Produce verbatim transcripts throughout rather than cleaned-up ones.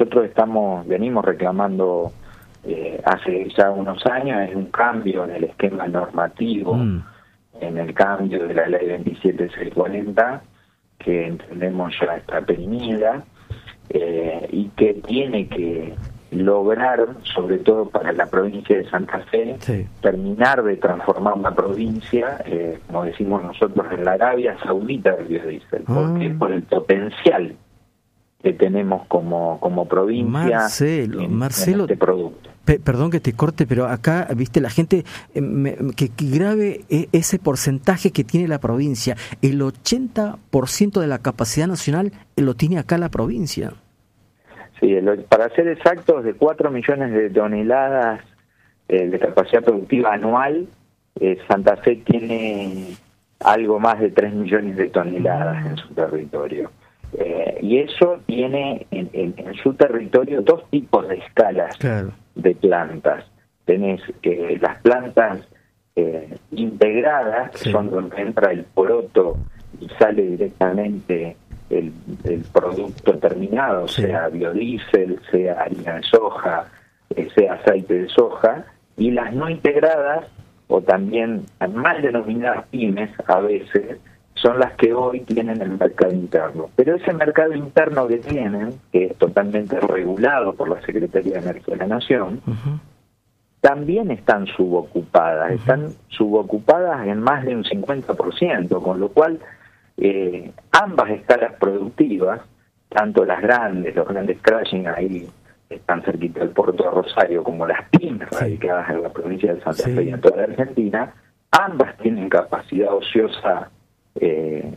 nosotros estamos venimos reclamando eh, hace ya unos años es un cambio en el esquema normativo, mm. en el cambio de la ley veintisiete mil seiscientos cuarenta, que entendemos ya está perimida, eh, y que tiene que lograr, sobre todo para la provincia de Santa Fe, sí. terminar de transformar la provincia, eh, como decimos nosotros, en la Arabia Saudita del biodiesel, ah. porque por el potencial que tenemos como como provincia Marcelo, en, Marcelo, en este producto. Pe- perdón que te corte, pero acá, viste, la gente eh, me, que, que grabe ese porcentaje que tiene la provincia. El ochenta por ciento de la capacidad nacional lo tiene acá la provincia. Sí, el, para ser exactos, de cuatro millones de toneladas eh, de capacidad productiva anual, eh, Santa Fe tiene algo más de tres millones de toneladas en su territorio. Eh, y eso tiene en, en, en su territorio dos tipos de escalas claro. de plantas. Tenés eh, las plantas eh, integradas, que sí. son donde entra el poroto y sale directamente el, el producto terminado, sí. sea biodiesel, sea harina de soja, eh, sea aceite de soja, y las no integradas, o también mal denominadas pymes a veces, son las que hoy tienen el mercado interno. Pero ese mercado interno que tienen, que es totalmente regulado por la Secretaría de Energía de la Nación, uh-huh. también están subocupadas, uh-huh. están subocupadas en más de un cincuenta por ciento, con lo cual eh, ambas escalas productivas, tanto las grandes, los grandes crashing ahí están cerquita del puerto de Rosario, como las pymes sí. radicadas en la provincia de Santa sí. Fe y en toda la Argentina, ambas tienen capacidad ociosa Eh,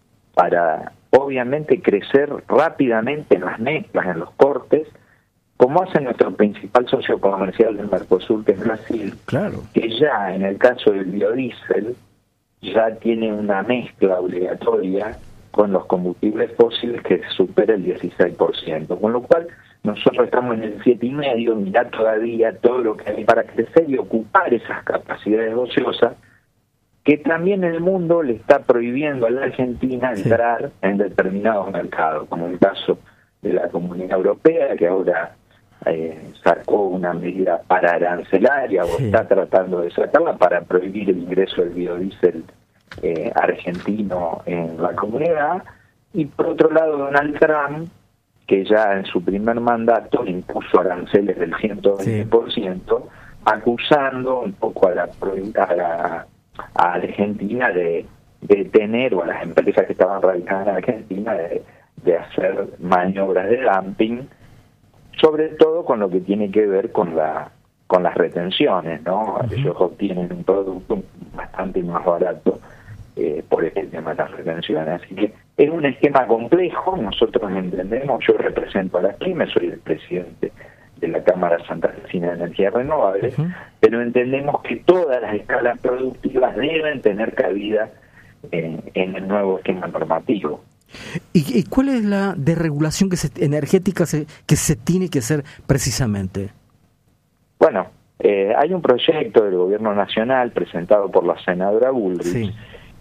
para obviamente crecer rápidamente en las mezclas, en los cortes, como hace nuestro principal socio comercial del Mercosur, que es Brasil, claro. que ya en el caso del biodiesel ya tiene una mezcla obligatoria con los combustibles fósiles que supera el dieciséis por ciento, con lo cual nosotros estamos en el siete y medio, mirá todavía todo lo que hay para crecer y ocupar esas capacidades ociosas que también el mundo le está prohibiendo a la Argentina entrar sí. en determinados mercados, como el caso de la Comunidad Europea, que ahora eh, sacó una medida paraarancelaria sí. o está tratando de sacarla para prohibir el ingreso del biodiesel eh, argentino en la comunidad, y por otro lado Donald Trump, que ya en su primer mandato impuso aranceles del ciento veinte por ciento, sí. acusando un poco a la, a la a Argentina de, de tener, o a las empresas que estaban radicadas en Argentina, de, de hacer maniobras de dumping, sobre todo con lo que tiene que ver con la con las retenciones, ¿no? Uh-huh. Ellos obtienen un producto bastante más barato eh, por el tema de las retenciones. Así que es un esquema complejo, nosotros entendemos, yo represento a las pymes, soy el presidente de la Cámara Santafesina de Energías Renovables, uh-huh. pero entendemos que todas las escalas productivas deben tener cabida en, en el nuevo esquema normativo. ¿Y, y cuál es la desregulación que se, energética se, que se tiene que hacer precisamente? Bueno, eh, hay un proyecto del Gobierno Nacional presentado por la senadora Bullrich sí.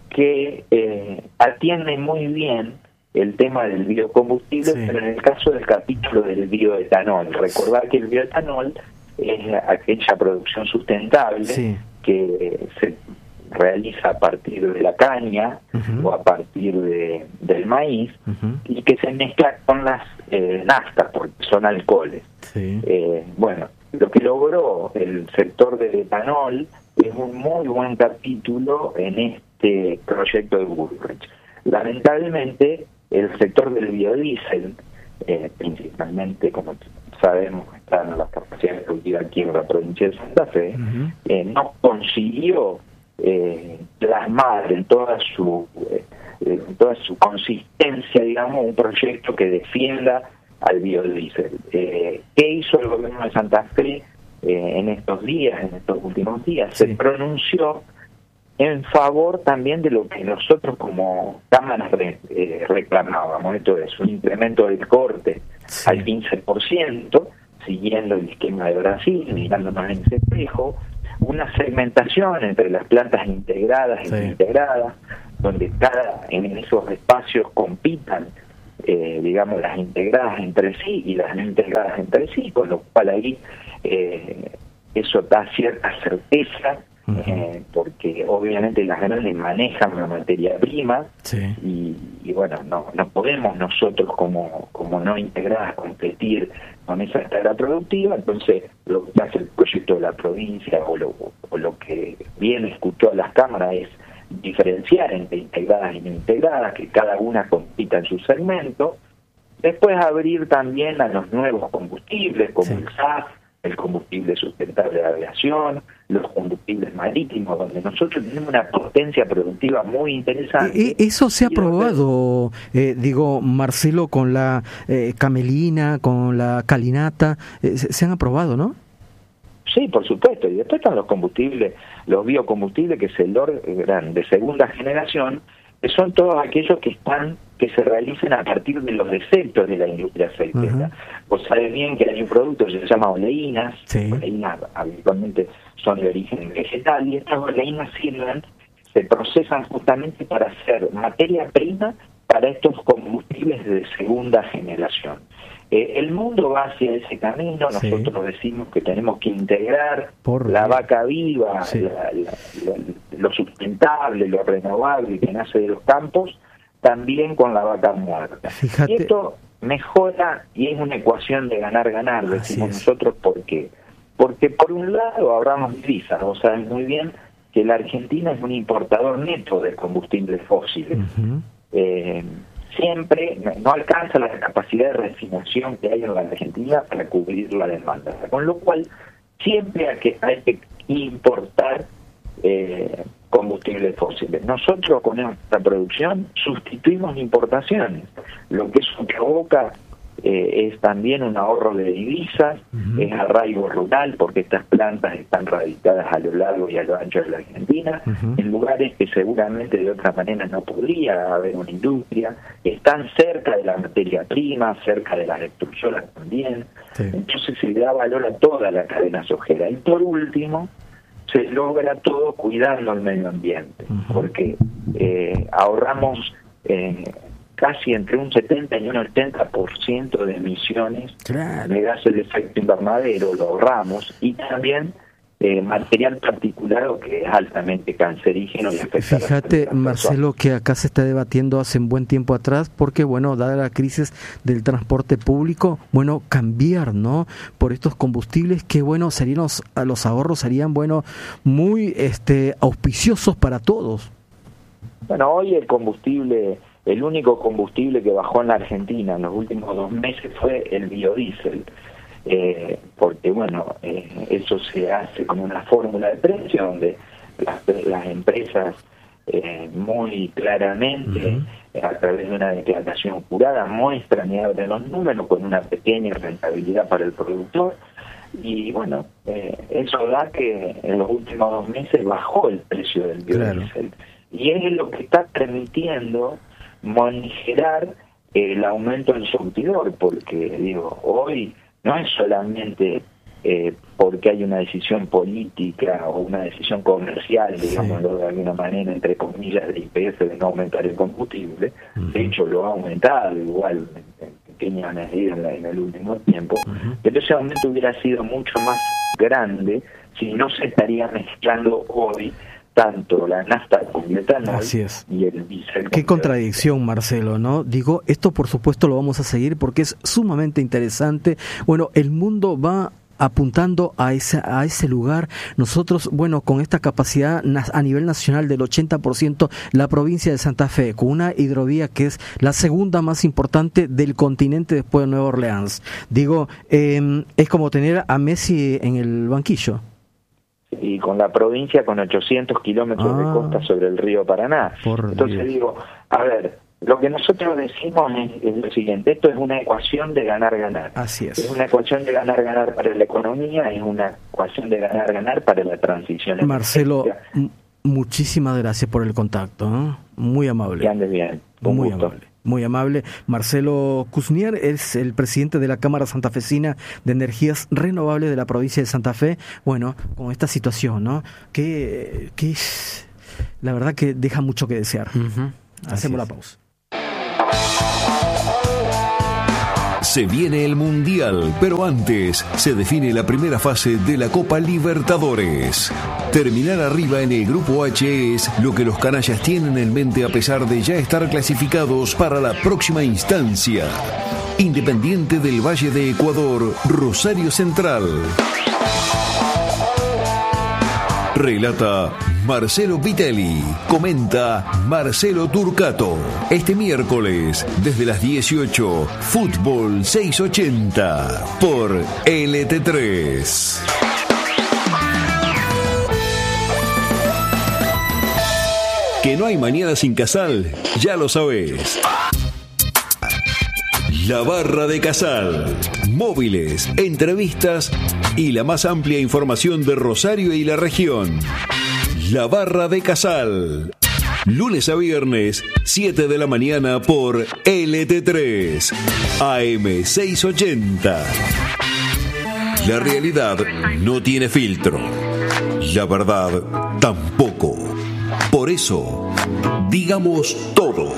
que eh, atiende muy bien el tema del biocombustible, sí. pero en el caso del capítulo del bioetanol, recordar que el bioetanol es aquella producción sustentable sí. que se realiza a partir de la caña uh-huh. o a partir de del maíz uh-huh. y que se mezcla con las eh, naftas, porque son alcoholes. Sí. Eh, bueno, lo que logró el sector del etanol es un muy buen capítulo en este proyecto de Bullrich. Lamentablemente, el sector del biodiesel, eh, principalmente, como sabemos, están en las capacidades productivas aquí en la provincia de Santa Fe, uh-huh. eh, no consiguió eh, plasmar en toda su eh, en toda su consistencia, digamos, un proyecto que defienda al biodiesel. Eh, ¿Qué hizo el gobierno de Santa Fe eh, en estos días, en estos últimos días? Sí. Se pronunció en favor también de lo que nosotros como cámaras re, eh, reclamábamos. Esto es un incremento del corte sí. al quince por ciento, siguiendo el esquema de Brasil, mirándonos en ese espejo, una segmentación entre las plantas integradas y sí. integradas, donde cada en esos espacios compitan eh, digamos, las integradas entre sí y las no integradas entre sí, con lo cual ahí eh, eso da cierta certeza. Uh-huh. eh, porque obviamente las grandes manejan la materia prima, sí. y, y bueno, no no podemos nosotros como como no integradas competir con esa tarea productiva. Entonces lo que hace el proyecto de la provincia o lo, o lo que bien escuchó a las cámaras es diferenciar entre integradas y no integradas, que cada una compita en su segmento, después abrir también a los nuevos combustibles como sí. el S A F, el combustible sustentable de aviación, los combustibles marítimos, donde nosotros tenemos una potencia productiva muy interesante. Eso se ha probado, eh, digo, Marcelo, con la eh, camelina, con la calinata, eh, se, se han aprobado, ¿no? Sí, por supuesto, y después están los combustibles, los biocombustibles que se logran de segunda generación, que son todos aquellos que están que se realicen a partir de los desechos de la industria aceitera. Uh-huh. Vos sabés bien que hay un producto que se llama oleínas, sí. oleínas habitualmente son de origen vegetal, y estas oleínas sirven, se procesan justamente para hacer materia prima para estos combustibles de segunda generación. Eh, el mundo va hacia ese camino, sí. nosotros decimos que tenemos que integrar Por la bien. vaca viva, sí. la, la, la, lo sustentable, lo renovable que nace de los campos, también con la vaca muerta. Fíjate. Y esto mejora y es una ecuación de ganar-ganar, decimos nosotros. ¿Por qué? Porque por un lado ahorramos divisas, vos sabés muy bien que la Argentina es un importador neto de combustibles fósiles. Uh-huh. eh, siempre no alcanza la capacidad de refinación que hay en la Argentina para cubrir la demanda, con lo cual siempre hay que, hay que importar eh, combustibles fósiles. Nosotros con nuestra producción sustituimos importaciones, lo que eso provoca eh, es también un ahorro de divisas, uh-huh. es arraigo rural, porque estas plantas están radicadas a lo largo y a lo ancho de la Argentina, uh-huh. en lugares que seguramente de otra manera no podría haber una industria, están cerca de la materia prima, cerca de las destrucciones también, sí. entonces se le da valor a toda la cadena sojera. Y por último, se logra todo cuidando el medio ambiente, uh-huh. porque eh, ahorramos eh, casi entre un setenta y un ochenta por ciento de emisiones claro. de gases de efecto invernadero, lo ahorramos, y también eh, material particulado que es altamente cancerígeno y afecta. Fíjate, Marcelo, que acá se está debatiendo hace un buen tiempo atrás, porque bueno, dada la crisis del transporte público, bueno, cambiar, ¿no?, por estos combustibles que bueno, serían los, los ahorros serían bueno, muy este auspiciosos para todos. Bueno, hoy el combustible, el único combustible que bajó en la Argentina en los últimos dos meses fue el biodiesel. Eh, porque bueno, eh, eso se hace con una fórmula de precio donde las, las empresas eh, muy claramente, uh-huh. a través de una declaración jurada, muestran y abren los números con una pequeña rentabilidad para el productor, y bueno, eh, eso da que en los últimos dos meses bajó el precio del biodiesel, claro. y es lo que está permitiendo monitorear el aumento del surtidor, porque digo, hoy no es solamente eh, porque hay una decisión política o una decisión comercial, digámoslo sí. de alguna manera, entre comillas, de I P F, de no aumentar el combustible. Uh-huh. De hecho, lo ha aumentado igual en pequeña medida en, en el último tiempo. Uh-huh. Pero ese aumento hubiera sido mucho más grande si no se estaría mezclando hoy tanto la nafta con metanol y el diésel. Qué contradicción, Marcelo, ¿no? Digo, esto por supuesto lo vamos a seguir porque es sumamente interesante. Bueno, el mundo va apuntando a ese, a ese lugar. Nosotros, bueno, con esta capacidad a nivel nacional del ochenta por ciento, la provincia de Santa Fe, con una hidrovía que es la segunda más importante del continente después de Nueva Orleans. Digo, eh, es como tener a Messi en el banquillo. Y con la provincia con ochocientos kilómetros ah, de costa sobre el río Paraná. Entonces Dios. digo, a ver, lo que nosotros decimos es, es lo siguiente: esto es una ecuación de ganar-ganar. Así es. Es una ecuación de ganar-ganar para la economía, es una ecuación de ganar-ganar para la transición. Marcelo, m- muchísimas gracias por el contacto, ¿eh? Muy amable. Que andes bien. Un Muy gusto. amable. Muy amable. Marcelo Kuznier es el presidente de la Cámara Santafesina de Energías Renovables de la provincia de Santa Fe. Bueno, con esta situación, ¿no? Que, que es, la verdad que deja mucho que desear. Uh-huh. Hacemos la pausa. Se viene el Mundial, pero antes se define la primera fase de la Copa Libertadores. Terminar arriba en el Grupo H es lo que los canallas tienen en mente a pesar de ya estar clasificados para la próxima instancia. Independiente del Valle de Ecuador, Rosario Central. Relata Marcelo Vitelli. Comenta Marcelo Turcato. Este miércoles, desde las dieciocho, Fútbol seiscientos ochenta por L T tres. Que no hay mañana sin Casal, ya lo sabés. La Barra de Casal. Móviles, entrevistas y la más amplia información de Rosario y la región. La Barra de Casal. Lunes a viernes, siete de la mañana por L T tres. A M seiscientos ochenta. La realidad no tiene filtro. La verdad tampoco. Por eso, digamos todo.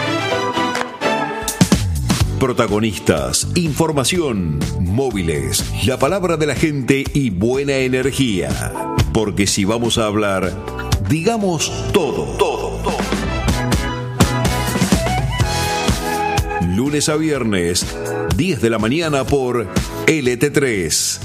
Protagonistas, información, móviles, la palabra de la gente y buena energía. Porque si vamos a hablar, digamos todo, todo, todo. Lunes a viernes, diez de la mañana por L T tres.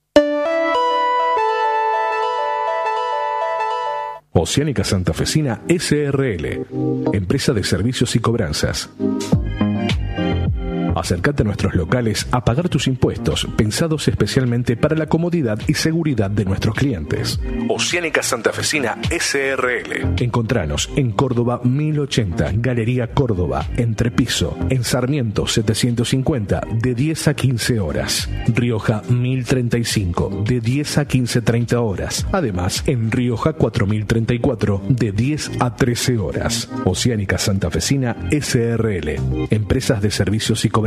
Oceánica Santafesina S R L, empresa de servicios y cobranzas. Acércate a nuestros locales a pagar tus impuestos, pensados especialmente para la comodidad y seguridad de nuestros clientes. Oceánica Santafesina S R L. Encontranos en Córdoba mil ochenta, Galería Córdoba, Entrepiso, en Sarmiento setecientos cincuenta, de diez a quince horas. Rioja mil treinta y cinco, de diez a quince treinta horas. Además, en Rioja cuatro mil treinta y cuatro, de diez a trece horas. Oceánica Santafesina S R L. Empresas de servicios y cobranzas.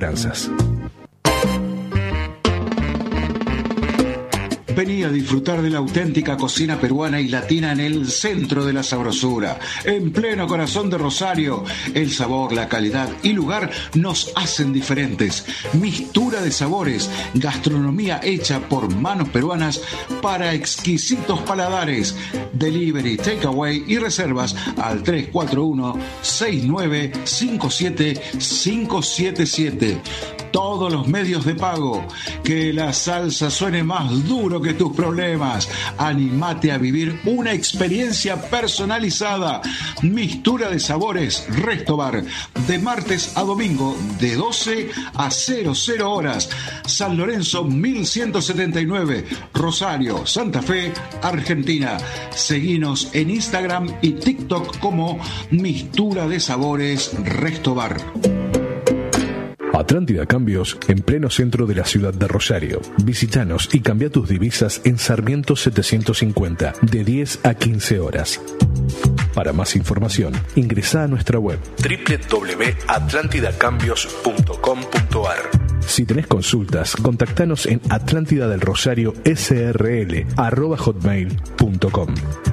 Vení a disfrutar de la auténtica cocina peruana y latina en el centro de la sabrosura, en pleno corazón de Rosario. El sabor, la calidad y lugar nos hacen diferentes. Mistura de sabores, gastronomía hecha por manos peruanas para exquisitos paladares. Delivery, takeaway y reservas al tres cuatro uno, seis nueve cinco siete, cinco siete siete. Todos los medios de pago. Que la salsa suene más duro que tus problemas. Animate a vivir una experiencia personalizada. Mistura de sabores Resto Bar. De martes a domingo, de doce a cero cero horas. San Lorenzo mil ciento setenta y nueve. Rosario, Santa Fe, Argentina. Seguinos en Instagram y TikTok como Mistura de Sabores Resto Bar. Atlántida Cambios, en pleno centro de la ciudad de Rosario. Visítanos y cambia tus divisas en Sarmiento setecientos cincuenta, de diez a quince horas. Para más información, ingresa a nuestra web doble u doble u doble u punto atlántida cambios punto com punto a r. Si tenés consultas, contactanos en atlántida del rosario s r l arroba hotmail punto com.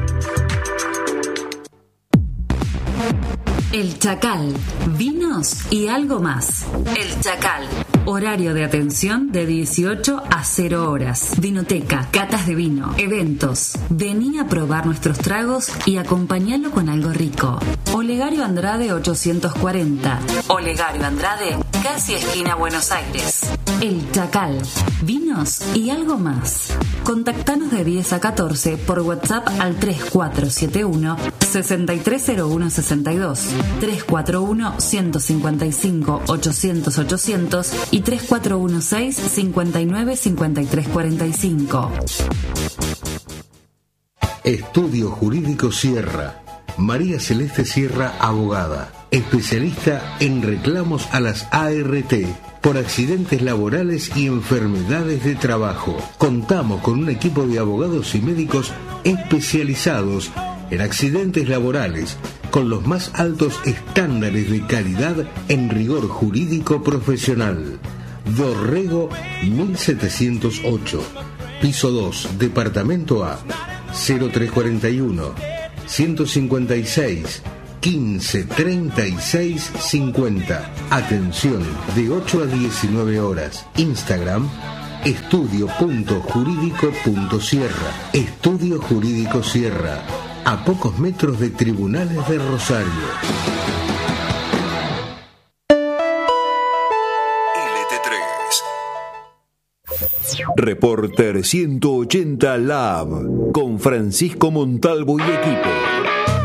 El Chacal, vinos y algo más. El Chacal, horario de atención de dieciocho a cero horas. Vinoteca, catas de vino, eventos. Vení a probar nuestros tragos y acompañalo con algo rico. Olegario Andrade ochocientos cuarenta. Olegario Andrade, casi esquina Buenos Aires. El Chacal, vinos y algo más. Contactanos de diez a catorce por WhatsApp al tres cuatro siete uno, seis tres cero uno seis dos. tres cuatro uno, uno cinco cinco, ochocientos, ochocientos y tres cuatro uno seis, cinco nueve, cinco tres cuatro cinco. Estudio Jurídico Sierra. María Celeste Sierra, abogada, especialista en reclamos a las A R T por accidentes laborales y enfermedades de trabajo. Contamos con un equipo de abogados y médicos especializados en accidentes laborales, con los más altos estándares de calidad en rigor jurídico profesional. Dorrego mil setecientos ocho, piso dos, departamento A, cero tres cuarenta y uno, ciento cincuenta y seis, quince treinta y seis cincuenta. Atención, de ocho a diecinueve horas. Instagram, estudio punto jurídico punto sierra. Estudio Jurídico Sierra, a pocos metros de Tribunales de Rosario. L T tres. Reporter ciento ochenta Lab con Francisco Montalvo y equipo.